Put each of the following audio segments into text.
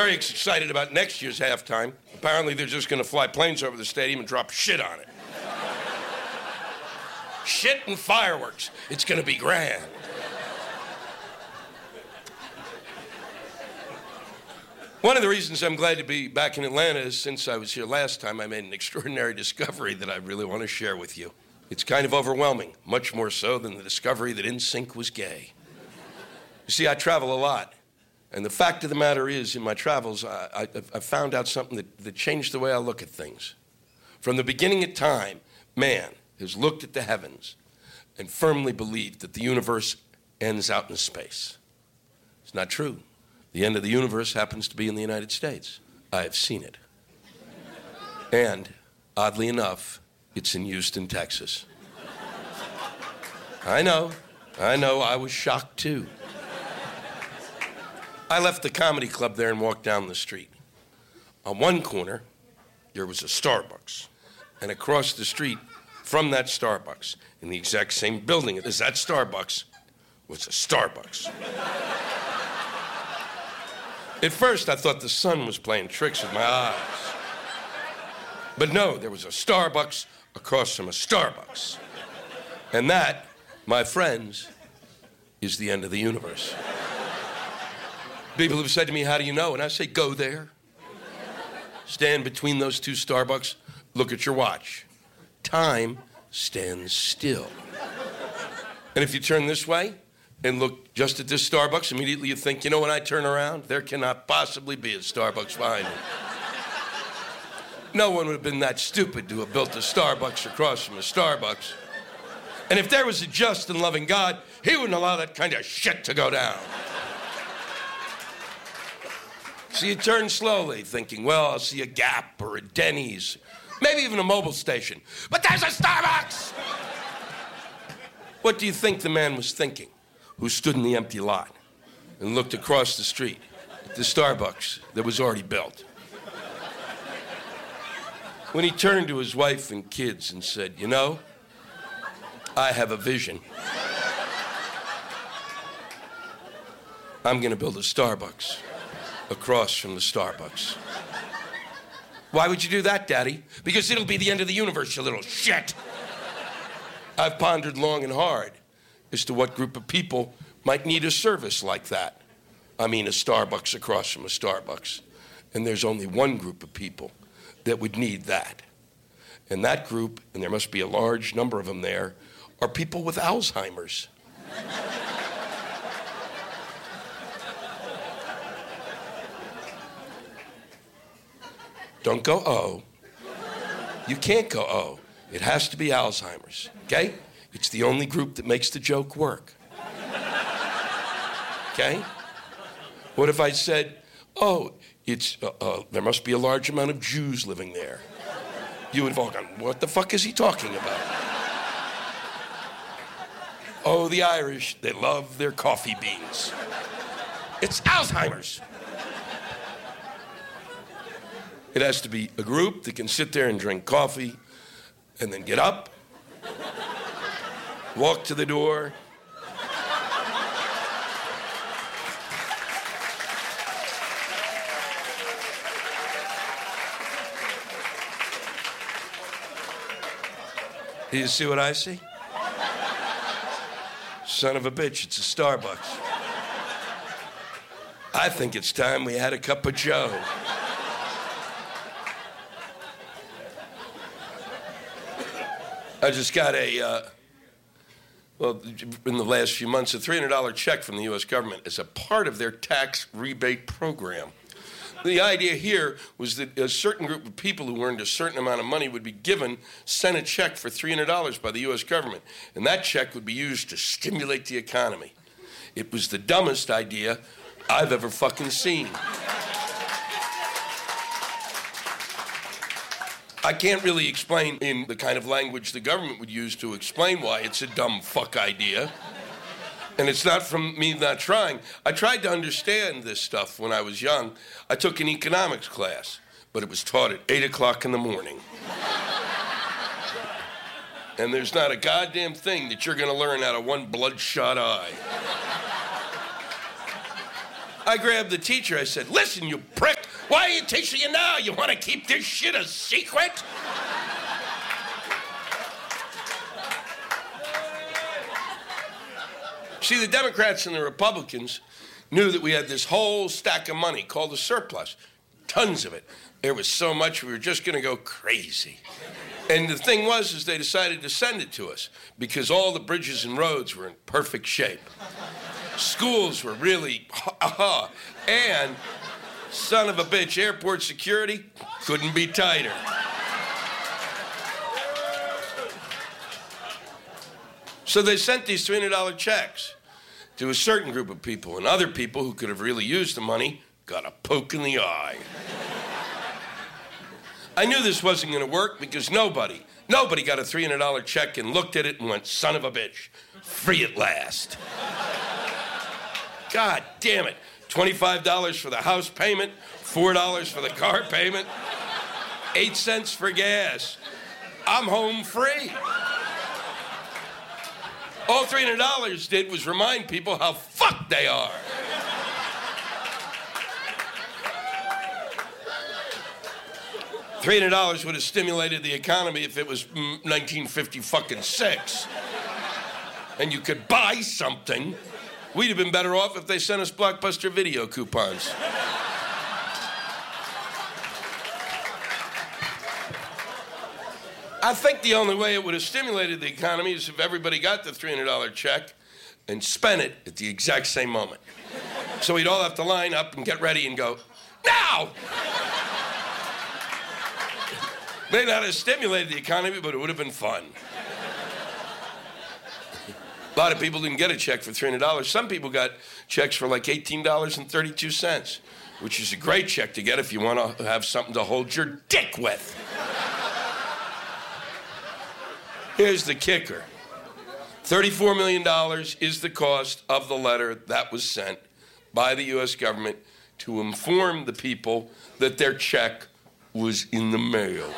very excited about next year's halftime. Apparently, they're just going to fly planes over the stadium and drop shit on it. Shit and fireworks. It's going to be grand. One of the reasons I'm glad to be back in Atlanta is since I was here last time, I made an extraordinary discovery that I really want to share with you. It's kind of overwhelming, much more so than the discovery that NSYNC was gay. You see, I travel a lot. And the fact of the matter is, in my travels, I found out something that changed the way I look at things. From the beginning of time, man has looked at the heavens and firmly believed that the universe ends out in space. It's not true. The end of the universe happens to be in the United States. I have seen it. And, oddly enough, it's in Houston, Texas. I know, I was shocked too. I left the comedy club there and walked down the street. On one corner, there was a Starbucks. And across the street from that Starbucks, in the exact same building as that Starbucks, was a Starbucks. At first, I thought the sun was playing tricks with my eyes. But no, there was a Starbucks across from a Starbucks. And that, my friends, is the end of the universe. People have said to me, how do you know? And I say, go there. Stand between those two Starbucks, look at your watch. Time stands still. And if you turn this way and look just at this Starbucks, immediately you think, you know, when I turn around, there cannot possibly be a Starbucks behind me. No one would have been that stupid to have built a Starbucks across from a Starbucks. And if there was a just and loving God, he wouldn't allow that kind of shit to go down. So you turn slowly, thinking, well, I'll see a Gap or a Denny's, maybe even a Mobil station. But there's a Starbucks! What do you think the man was thinking, who stood in the empty lot and looked across the street at the Starbucks that was already built? When he turned to his wife and kids and said, you know, I have a vision. I'm going to build a Starbucks across from the Starbucks. Why would you do that, Daddy? Because it'll be the end of the universe, you little shit. I've pondered long and hard as to what group of people might need a service like that. I mean, a Starbucks across from a Starbucks. And there's only one group of people that would need that. And that group, and there must be a large number of them there, are people with Alzheimer's. Don't go, oh. You can't go, oh. It has to be Alzheimer's, okay? It's the only group that makes the joke work. Okay? What if I said, oh, there must be a large amount of Jews living there? You would have all gone, what the fuck is he talking about? Oh, the Irish, they love their coffee beans. It's Alzheimer's. It has to be a group that can sit there and drink coffee and then get up, walk to the door, do you see what I see? Son of a bitch, it's a Starbucks. I think it's time we had a cup of Joe. I just got in the last few months, a $300 check from the U.S. government as a part of their tax rebate program. The idea here was that a certain group of people who earned a certain amount of money would be sent a check for $300 by the U.S. government, and that check would be used to stimulate the economy. It was the dumbest idea I've ever fucking seen. I can't really explain in the kind of language the government would use to explain why it's a dumb fuck idea. And it's not from me not trying. I tried to understand this stuff when I was young. I took an economics class, but it was taught at 8 o'clock in the morning. And there's not a goddamn thing that you're going to learn out of one bloodshot eye. I grabbed the teacher. I said, listen, you prick. Why are you teaching you now? You want to keep this shit a secret? See, the Democrats and the Republicans knew that we had this whole stack of money called a surplus. Tons of it. There was so much we were just going to go crazy. And the thing was, is they decided to send it to us because all the bridges and roads were in perfect shape. Schools were really, and son of a bitch, airport security couldn't be tighter. So they sent these $300 checks to a certain group of people, and other people who could have really used the money got a poke in the eye. I knew this wasn't going to work because nobody got a $300 check and looked at it and went, son of a bitch, free at last. God damn it. $25 for the house payment, $4 for the car payment, 8 cents for gas. I'm home free. All $300 did was remind people how fucked they are. $300 would have stimulated the economy if it was 1956. And you could buy something. We'd have been better off if they sent us Blockbuster video coupons. I think the only way it would have stimulated the economy is if everybody got the $300 check and spent it at the exact same moment. So we'd all have to line up and get ready and go, now! May not have stimulated the economy, but it would have been fun. A lot of people didn't get a check for $300. Some people got checks for like $18.32, which is a great check to get if you want to have something to hold your dick with. Here's the kicker. $34 million is the cost of the letter that was sent by the U.S. government to inform the people that their check was in the mail.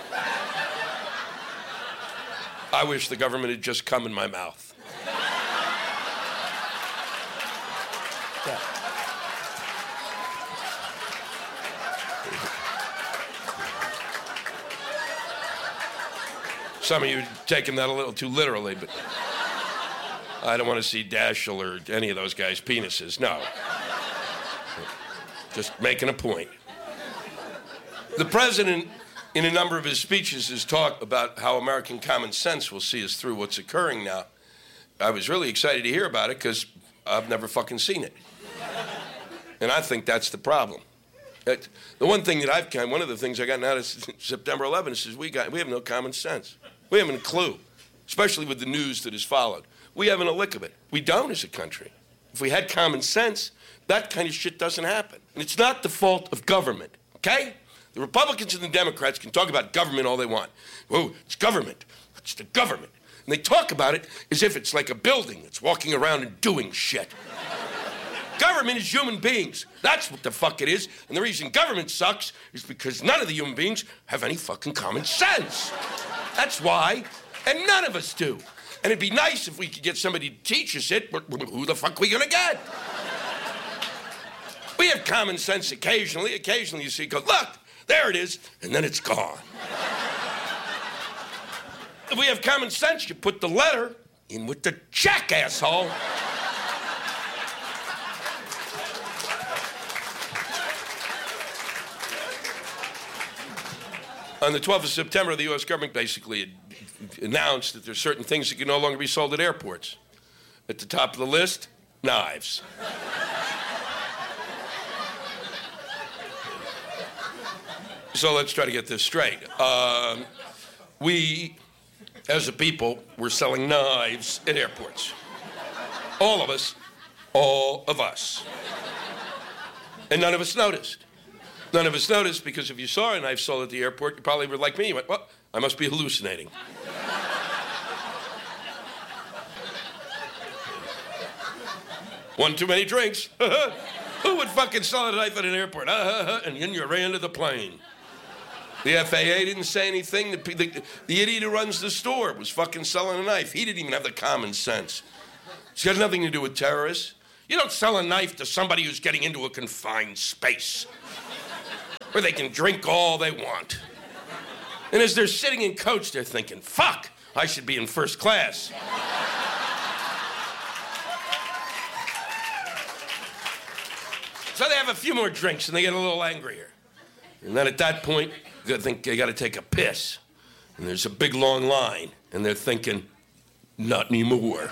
I wish the government had just come in my mouth. Yeah. Some of you are taking that a little too literally, but I don't want to see Daschle or any of those guys' penises. No. Just making a point. The president, in a number of his speeches, has talked about how American common sense will see us through what's occurring now. I was really excited to hear about it because I've never fucking seen it. And I think that's the problem. The one thing that one of the things I got out of September 11th is we have no common sense. We haven't a clue, especially with the news that has followed. We haven't a lick of it. We don't as a country. If we had common sense, that kind of shit doesn't happen. And it's not the fault of government, okay? The Republicans and the Democrats can talk about government all they want. Whoa, it's government. It's the government. And they talk about it as if it's like a building that's walking around and doing shit. Government is human beings. That's what the fuck it is. And the reason government sucks is because none of the human beings have any fucking common sense. That's why. And none of us do. And it'd be nice if we could get somebody to teach us it, but who the fuck are we gonna get? We have common sense occasionally. Occasionally you see, go, look, there it is, and then it's gone. If we have common sense, you put the letter in with the check, asshole. On the 12th of September, the U.S. government basically announced that there's certain things that can no longer be sold at airports. At the top of the list, knives. So let's try to get this straight. We, as a people, were selling knives at airports. All of us. All of us. And none of us noticed. None of us noticed because if you saw a knife sold at the airport, you probably were like me. You went, well, I must be hallucinating. One too many drinks. Who would fucking sell a knife at an airport? And then you ran to the plane. The FAA didn't say anything. The idiot who runs the store was fucking selling a knife. He didn't even have the common sense. It's got nothing to do with terrorists. You don't sell a knife to somebody who's getting into a confined space where they can drink all they want. And as they're sitting in coach, they're thinking, fuck, I should be in first class. So they have a few more drinks and they get a little angrier. And then at that point, they think they got to take a piss. And there's a big long line. And they're thinking, not anymore.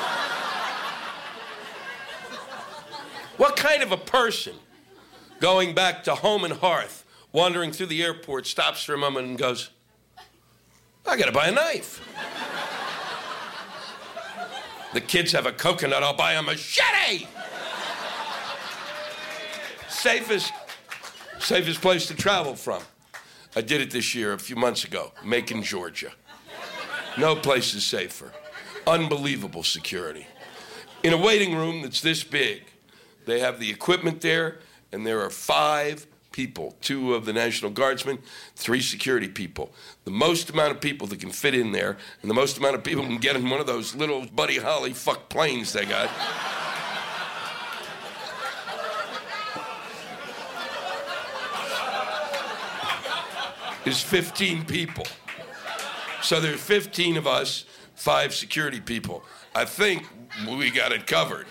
What kind of a person going back to home and hearth, wandering through the airport, stops for a moment and goes, I got to buy a knife. The kids have a coconut, I'll buy a machete. Safest place to travel from. I did it this year, a few months ago, Macon, Georgia. No place is safer. Unbelievable security. In a waiting room that's this big, they have the equipment there, and there are 5 people, 2 of the National Guardsmen, 3 security people. The most amount of people that can fit in there, and the most amount of people can get in one of those little Buddy Holly fuck planes they got. Is 15 people. So there's 15 of us, 5 security people. I think we got it covered.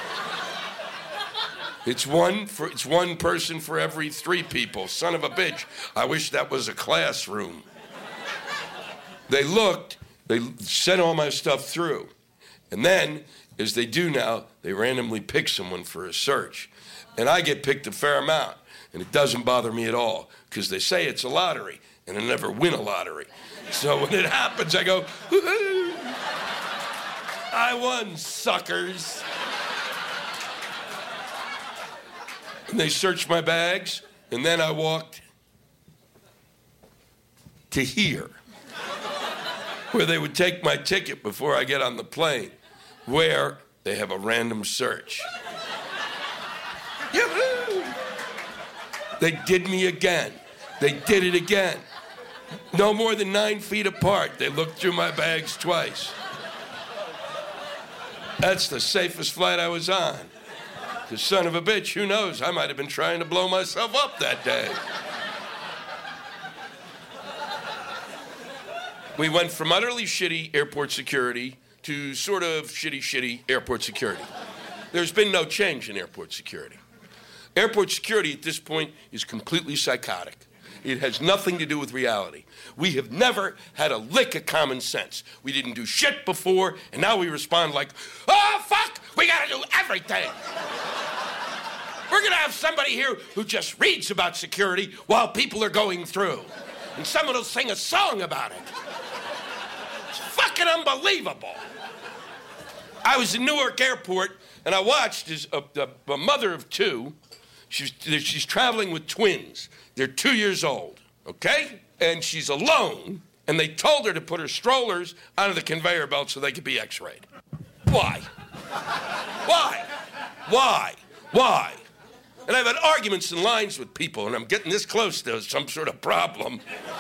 It's one person for every 3 people. Son of a bitch. I wish that was a classroom. They looked, they sent all my stuff through. And then, as they do now, they randomly pick someone for a search. And I get picked a fair amount. And it doesn't bother me at all, because they say it's a lottery, and I never win a lottery. So when it happens, I go, I won, suckers. And they searched my bags, and then I walked to here, where they would take my ticket before I get on the plane, where they have a random search. Yoo-hoo! They did me again. They did it again. No more than 9 feet apart. They looked through my bags twice. That's the safest flight I was on. The son of a bitch, who knows? I might have been trying to blow myself up that day. We went from utterly shitty airport security to sort of shitty airport security. There's been no change in airport security. Airport security at this point is completely psychotic. It has nothing to do with reality. We have never had a lick of common sense. We didn't do shit before, and now we respond like, oh, fuck, we gotta do everything. We're gonna have somebody here who just reads about security while people are going through. And someone will sing a song about it. It's fucking unbelievable. I was in Newark Airport, and I watched as a mother of 2. She's traveling with twins. They're 2 years old, okay? And she's alone, and they told her to put her strollers onto the conveyor belt so they could be x-rayed. Why? Why? Why? Why? And I've had arguments and lines with people, and I'm getting this close to some sort of problem.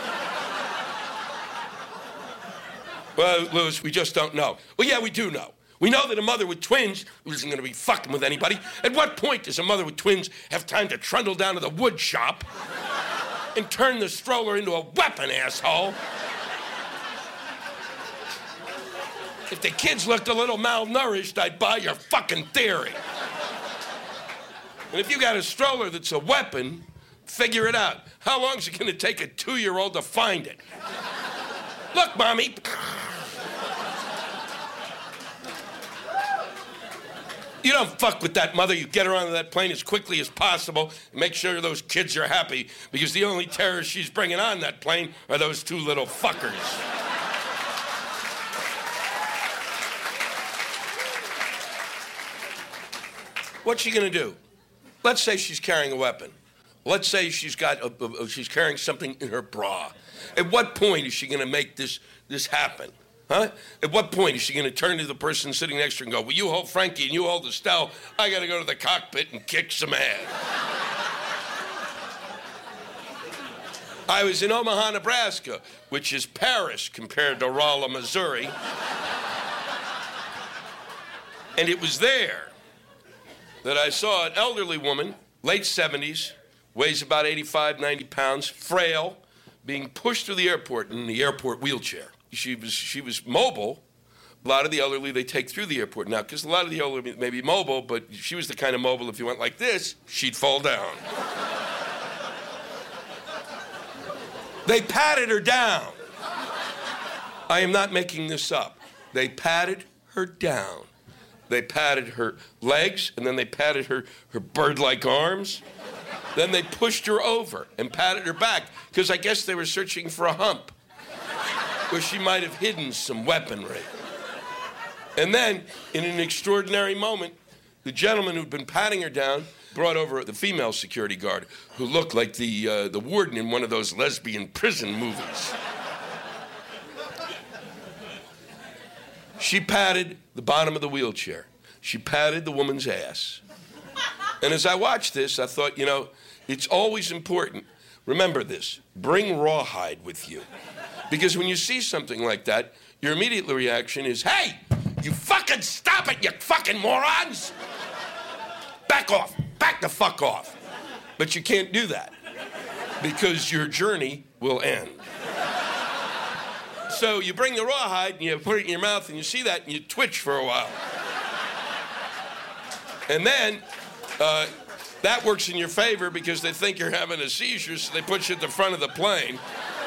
Well, Louis, we just don't know. Well, yeah, we do know. We know that a mother with twins isn't going to be fucking with anybody. At what point does a mother with twins have time to trundle down to the wood shop and turn the stroller into a weapon, asshole? If the kids looked a little malnourished, I'd buy your fucking theory. And if you got a stroller that's a weapon, figure it out. How long is it going to take a 2-year-old to find it? Look, Mommy. You don't fuck with that mother. You get her onto that plane as quickly as possible and make sure those kids are happy, because the only terrorists she's bringing on that plane are those 2 little fuckers. What's she gonna do? Let's say she's carrying a weapon. Let's say she's carrying something in her bra. At what point is she gonna make this happen? Huh? At what point is she going to turn to the person sitting next to her and go, well, you hold Frankie and you hold Estelle. I got to go to the cockpit and kick some ass. I was in Omaha, Nebraska, which is Paris compared to Rolla, Missouri. And it was there that I saw an elderly woman, late 70s, weighs about 85, 90 pounds, frail, being pushed through the airport in the airport wheelchair. She was mobile. A lot of the elderly, they take through the airport now, because a lot of the elderly may be mobile, but she was the kind of mobile, if you went like this, she'd fall down. They patted her down. I am not making this up. They patted her down. They patted her legs, and then they patted her bird-like arms. Then they pushed her over and patted her back, because I guess they were searching for a hump where she might have hidden some weaponry. And then, in an extraordinary moment, the gentleman who'd been patting her down brought over the female security guard, who looked like the warden in one of those lesbian prison movies. She patted the bottom of the wheelchair. She patted the woman's ass. And as I watched this, I thought, you know, it's always important. Remember this. Bring rawhide with you. Because when you see something like that, your immediate reaction is, hey, you fucking stop it, you fucking morons! Back off. Back the fuck off. But you can't do that, because your journey will end. So you bring the rawhide and you put it in your mouth and you see that and you twitch for a while. And then that works in your favor, because they think you're having a seizure, so they put you at the front of the plane.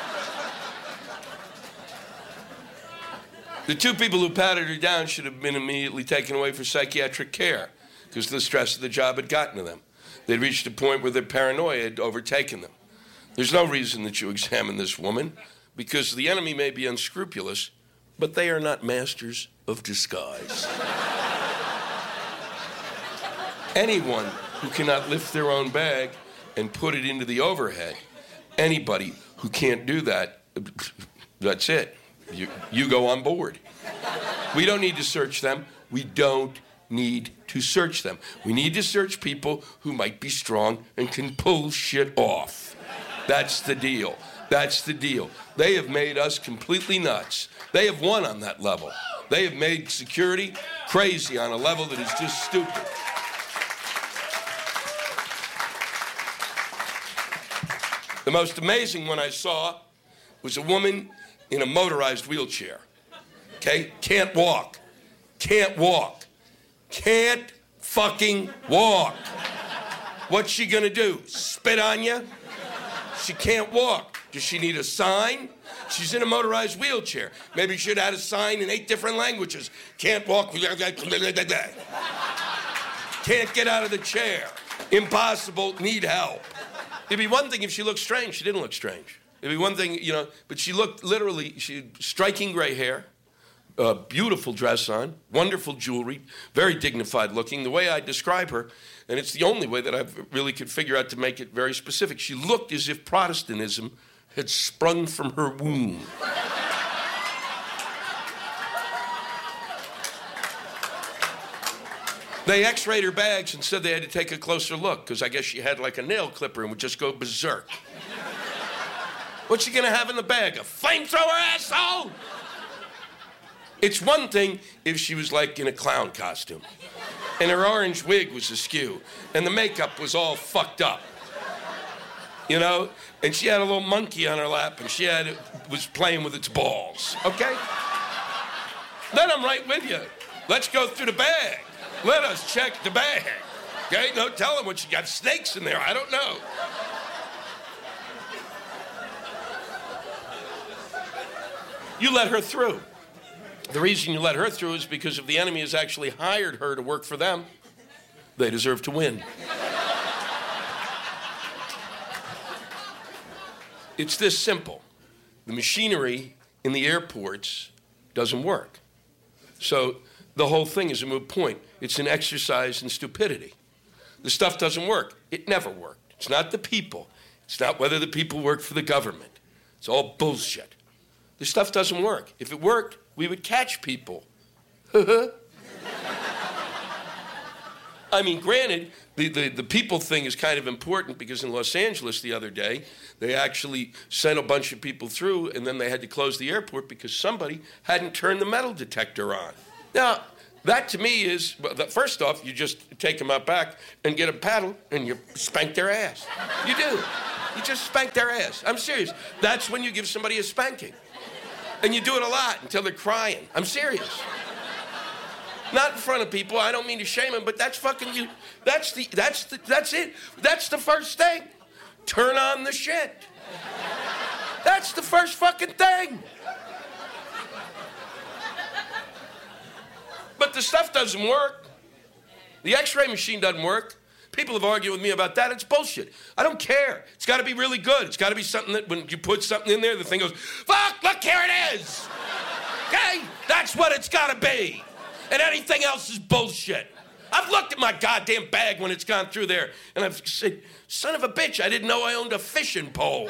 The two people who patted her down should have been immediately taken away for psychiatric care, because the stress of the job had gotten to them. They'd reached a point where their paranoia had overtaken them. There's no reason that you examine this woman, because the enemy may be unscrupulous, but they are not masters of disguise. Anyone who cannot lift their own bag and put it into the overhead, anybody who can't do that, that's it. You go on board. We don't need to search them. We don't need to search them. We need to search people who might be strong and can pull shit off. That's the deal. That's the deal. They have made us completely nuts. They have won on that level. They have made security crazy on a level that is just stupid. The most amazing one I saw was a woman in a motorized wheelchair. Okay? Can't walk. Can't walk. Can't fucking walk. What's she gonna do? Spit on you? She can't walk. Does she need a sign? She's in a motorized wheelchair. Maybe she should have had a sign in 8 different languages. Can't walk. Can't get out of the chair. Impossible. Need help. It'd be one thing if she looked strange. She didn't look strange. It'd be one thing, you know, but she looked literally, she had striking gray hair, beautiful dress on, wonderful jewelry, very dignified looking, the way I describe her, and it's the only way that I really could figure out to make it very specific. She looked as if Protestantism had sprung from her womb. They x-rayed her bags and said they had to take a closer look, because I guess she had like a nail clipper and would just go berserk. What's she gonna have in the bag? A flamethrower, asshole? It's one thing if she was like in a clown costume, and her orange wig was askew, and the makeup was all fucked up, you know? And she had a little monkey on her lap, and she was playing with its balls, okay? Then I'm right with you. Let's go through the bag. Let us check the bag, okay? No, tell them what she got. Snakes in there, I don't know. You let her through. The reason you let her through is because if the enemy has actually hired her to work for them, they deserve to win. It's this simple. The machinery in the airports doesn't work. So the whole thing is a moot point. It's an exercise in stupidity. The stuff doesn't work. It never worked. It's not the people. It's not whether the people work for the government. It's all bullshit. This stuff doesn't work. If it worked, we would catch people. I mean, granted, the people thing is kind of important, because in Los Angeles the other day, they actually sent a bunch of people through, and then they had to close the airport because somebody hadn't turned the metal detector on. Now, That to me is, first off, you just take them out back and get a paddle and you spank their ass. You do. You just spank their ass. I'm serious. That's when you give somebody a spanking. And you do it a lot until they're crying. I'm serious. Not in front of people. I don't mean to shame them, but that's fucking you. That's it. That's the first thing. Turn on the shit. That's the first fucking thing. But the stuff doesn't work. The X-ray machine doesn't work. People have argued with me about that. It's bullshit. I don't care. It's got to be really good. It's got to be something that when you put something in there, the thing goes, fuck, look, here it is. Okay? That's what it's got to be. And anything else is bullshit. I've looked at my goddamn bag when it's gone through there, and I've said, son of a bitch, I didn't know I owned a fishing pole.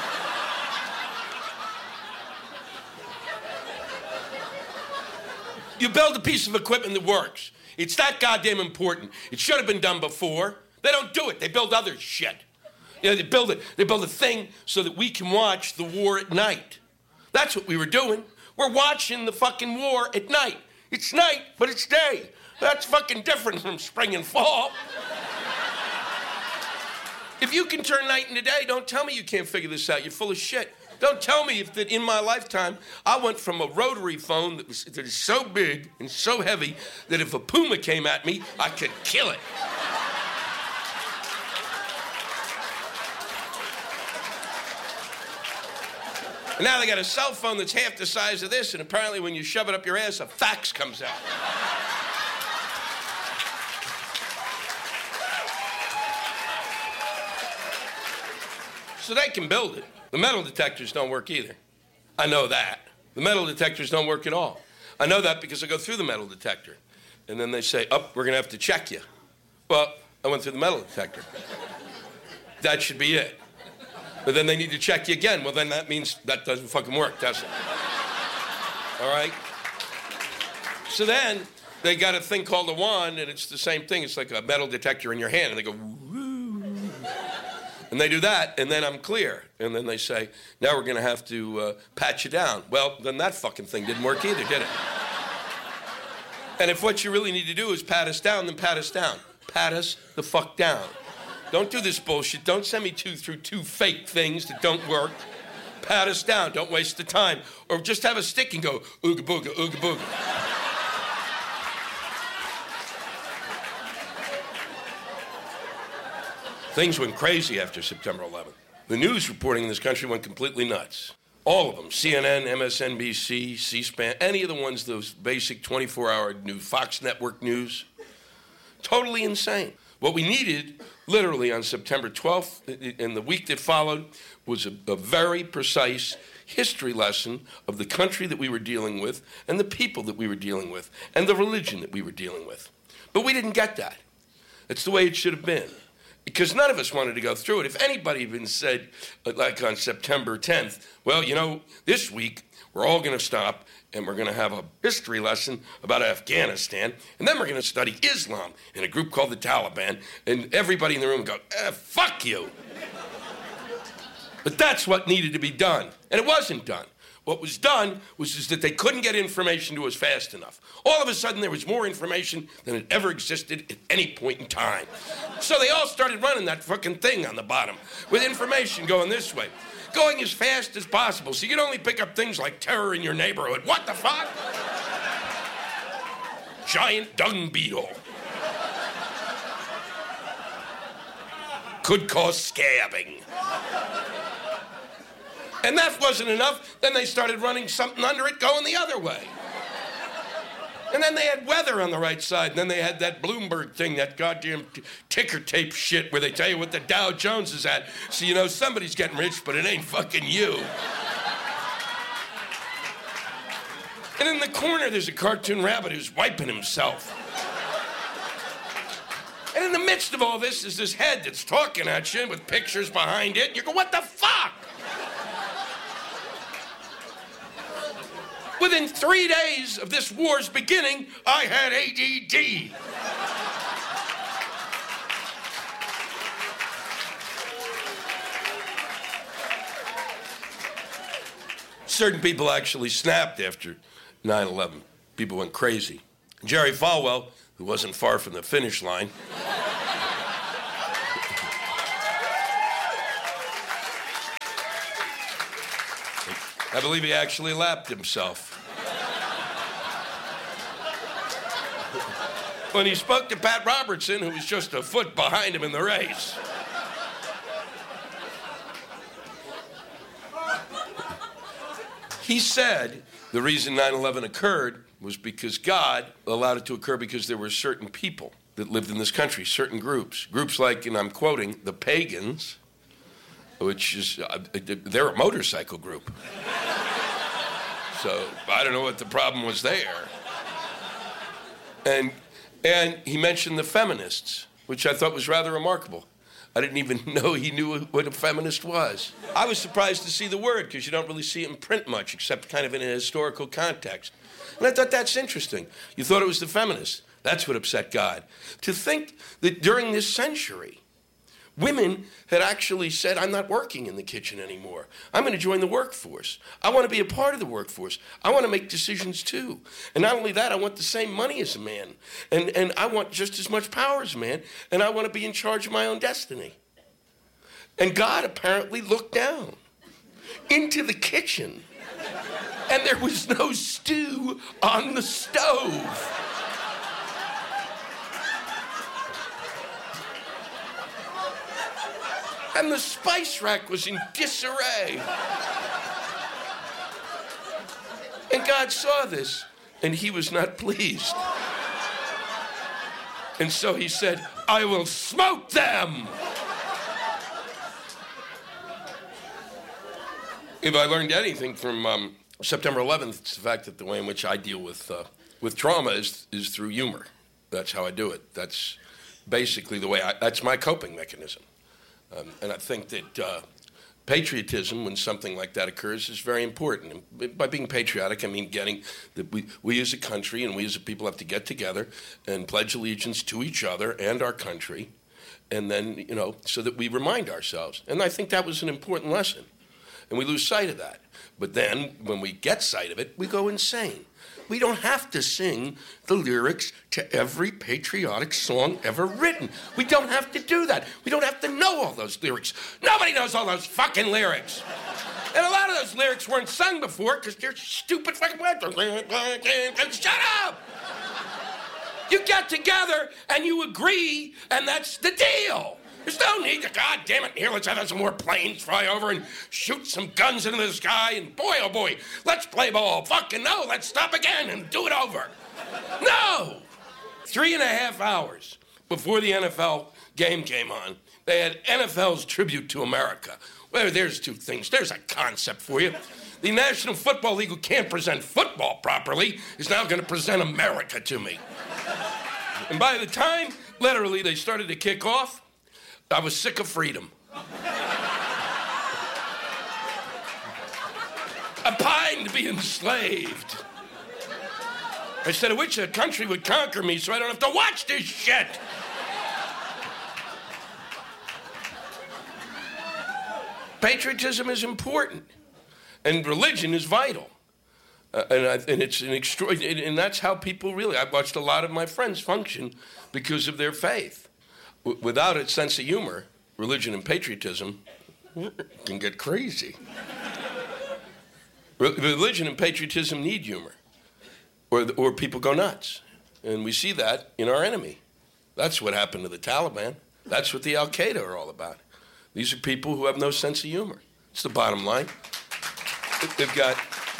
You build a piece of equipment that works. It's that goddamn important. It should have been done before. They don't do it. They build other shit. You know, they build a thing so that we can watch the war at night. That's what we were doing. We're watching the fucking war at night. It's night, but it's day. That's fucking different from spring and fall. If you can turn night into day, don't tell me you can't figure this out. You're full of shit. Don't tell me that in my lifetime, I went from a rotary phone that is so big and so heavy that if a puma came at me, I could kill it. And now they got a cell phone that's half the size of this, and apparently when you shove it up your ass, a fax comes out. So they can build it. The metal detectors don't work either. I know that. The metal detectors don't work at all. I know that because I go through the metal detector. And then they say, oh, we're going to have to check you. Well, I went through the metal detector. That should be it. But then they need to check you again. Well, then that means that doesn't fucking work, does it? All right? So then they got a thing called a wand, and it's the same thing. It's like a metal detector in your hand, and they go, woo. And they do that, and then I'm clear. And then they say, now we're going to have to pat you down. Well, then that fucking thing didn't work either, did it? And if what you really need to do is pat us down, then pat us down. Pat us the fuck down. Don't do this bullshit. Don't send me through two fake things that don't work. Pat us down. Don't waste the time. Or just have a stick and go, ooga booga, ooga booga. Things went crazy after September 11th. The news reporting in this country went completely nuts. All of them. CNN, MSNBC, C-SPAN, any of the ones, those basic 24-hour news, Fox Network news. Totally insane. What we needed, literally on September 12th, and the week that followed, was a very precise history lesson of the country that we were dealing with, and the people that we were dealing with, and the religion that we were dealing with. But we didn't get that. It's the way it should have been. Because none of us wanted to go through it. If anybody even said, like on September 10th, well, you know, this week we're all going to stop and we're going to have a history lesson about Afghanistan, and then we're going to study Islam in a group called the Taliban, and everybody in the room would go, fuck you. But that's what needed to be done, and it wasn't done. What was done was that they couldn't get information to us fast enough. All of a sudden, there was more information than had ever existed at any point in time. So they all started running that fucking thing on the bottom with information going this way, going as fast as possible. So you could only pick up things like terror in your neighborhood. What the fuck? Giant dung beetle. Could cause scabbing. And that wasn't enough. Then they started running something under it going the other way. And then they had weather on the right side. And then they had that Bloomberg thing, that goddamn ticker tape shit where they tell you what the Dow Jones is at. So you know somebody's getting rich, but it ain't fucking you. And in the corner, there's a cartoon rabbit who's wiping himself. And in the midst of all this is this head that's talking at you with pictures behind it. And you go, what the fuck? Within 3 days of this war's beginning, I had ADD. Certain people actually snapped after 9/11. People went crazy. Jerry Falwell, who wasn't far from the finish line, I believe he actually lapped himself. When he spoke to Pat Robertson, who was just a foot behind him in the race. He said the reason 9/11 occurred was because God allowed it to occur because there were certain people that lived in this country, certain groups. Groups like, and I'm quoting, the pagans, which is, they're a motorcycle group. So I don't know what the problem was there. And he mentioned the feminists, which I thought was rather remarkable. I didn't even know he knew what a feminist was. I was surprised to see the word, because you don't really see it in print much, except kind of in a historical context. And I thought that's interesting. You thought it was the feminists. That's what upset God. To think that during this century, women had actually said, I'm not working in the kitchen anymore. I'm going to join the workforce. I want to be a part of the workforce. I want to make decisions too. And not only that, I want the same money as a man. And I want just as much power as a man. And I want to be in charge of my own destiny. And God apparently looked down into the kitchen. And there was no stew on the stove. And the spice rack was in disarray. And God saw this, and he was not pleased. And so he said, I will smote them. If I learned anything from September 11th, it's the fact that the way in which I deal with trauma is through humor. That's how I do it. That's basically the way that's my coping mechanism. And I think that patriotism, when something like that occurs, is very important. And by being patriotic, I mean getting that we as a country and we as a people have to get together and pledge allegiance to each other and our country, and then, so that we remind ourselves. And I think that was an important lesson. And we lose sight of that. But then, when we get sight of it, we go insane. We don't have to sing the lyrics to every patriotic song ever written. We don't have to do that. We don't have to know all those lyrics. Nobody knows all those fucking lyrics. And a lot of those lyrics weren't sung before because they're stupid fucking words. Shut up! You get together and you agree, and that's the deal. There's no need to, God damn it, here, let's have some more planes fly over and shoot some guns into the sky, and boy, oh boy, let's play ball. Fucking no, let's stop again and do it over. No! 3.5 hours before the NFL game came on, they had NFL's Tribute to America. Well, there's two things. There's a concept for you. The National Football League, who can't present football properly, is now going to present America to me. And by the time, literally, they started to kick off, I was sick of freedom. I pined to be enslaved. I said, I wish a country would conquer me so I don't have to watch this shit. Patriotism is important, and religion is vital. And it's an extraordinary, and that's how people really, I've watched a lot of my friends function because of their faith. Without its sense of humor, religion and patriotism can get crazy. Religion and patriotism need humor, or people go nuts. And we see that in our enemy. That's what happened to the Taliban. That's what the Al-Qaeda are all about. These are people who have no sense of humor. It's the bottom line. They've got...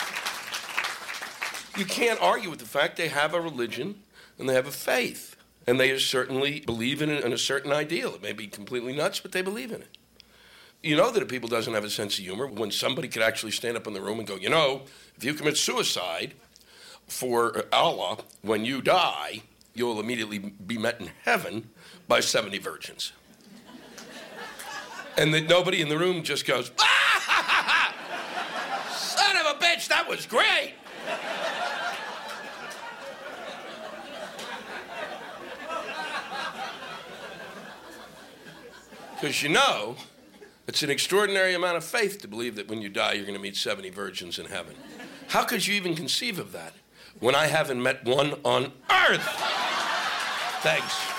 You can't argue with the fact they have a religion and they have a faith. And they certainly believe in a certain ideal. It may be completely nuts, but they believe in it. You know that a people doesn't have a sense of humor when somebody could actually stand up in the room and go, if you commit suicide for Allah, when you die, you'll immediately be met in heaven by 70 virgins. And that nobody in the room just goes, ah, son of a bitch, that was great. Because it's an extraordinary amount of faith to believe that when you die, you're going to meet 70 virgins in heaven. How could you even conceive of that? when I haven't met one on earth. Thanks.